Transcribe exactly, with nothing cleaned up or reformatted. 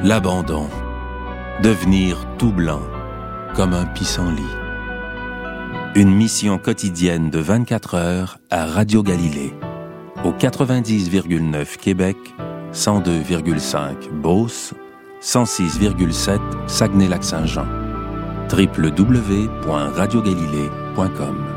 L'abandon. Devenir tout blanc, comme un pissenlit. Une mission quotidienne de vingt-quatre heures à Radio Galilée. Au quatre-vingt-dix virgule neuf Québec, cent deux virgule cinq Beauce, cent six virgule sept Saguenay-Lac-Saint-Jean. w w w point radio galilée point com